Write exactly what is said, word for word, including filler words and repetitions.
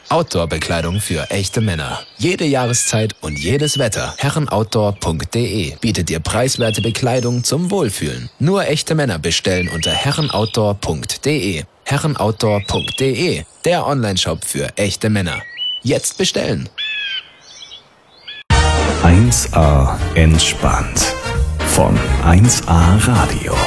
Outdoor-Bekleidung für echte Männer. Jede Jahreszeit und jedes Wetter. herrenoutdoor punkt de bietet dir preiswerte Bekleidung zum Wohlfühlen. Nur echte Männer bestellen unter herrenoutdoor punkt de. herrenoutdoor punkt de, der Onlineshop für echte Männer. Jetzt bestellen. eins A entspannt. Von eins A Radio.